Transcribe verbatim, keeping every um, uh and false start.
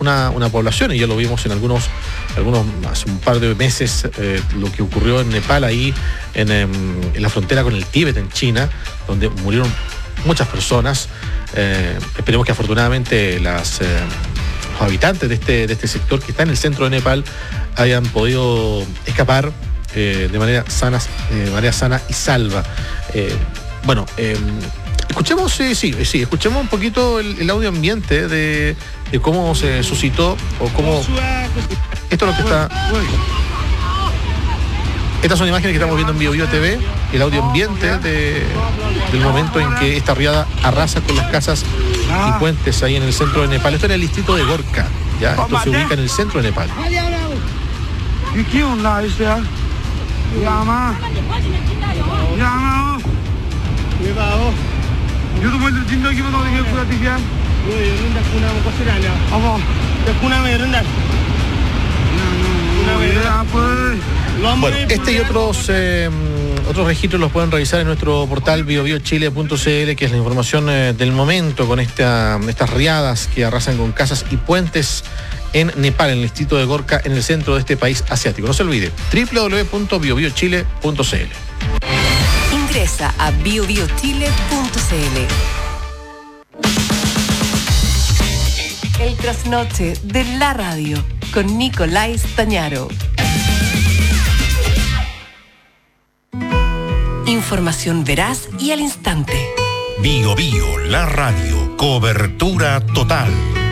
una, una población, y ya lo vimos en algunos, algunos hace un par de meses, eh, lo que ocurrió en Nepal, ahí en, en la frontera con el Tíbet, en China, donde murieron muchas personas. Eh, esperemos que afortunadamente las, eh, los habitantes de este, de este sector que está en el centro de Nepal hayan podido escapar eh, de manera sana, eh, de manera sana y salva. Eh, bueno, eh, escuchemos, sí, sí, sí, escuchemos un poquito el, el audio ambiente de, de cómo se suscitó o cómo. Esto es lo que está. Estas son imágenes que estamos viendo en BioBio T V, el audio ambiente de, del momento en que esta riada arrasa con las casas y puentes ahí en el centro de Nepal. Esto en el distrito de Gorkha, ya, esto se ubica en el centro de Nepal. Bueno, este y otros eh, otros registros los pueden revisar en nuestro portal bio bio chile punto c l, que es la información eh, del momento con esta, estas riadas que arrasan con casas y puentes en Nepal, en el distrito de Gorkha, en el centro de este país asiático. No se olvide, doble u doble u doble u punto bio bio chile punto c l. Ingresa a bio bio chile punto c l. El trasnoche de la radio con Nicolás Stañaro. Información veraz y al instante. Bio Bio, la radio, cobertura total.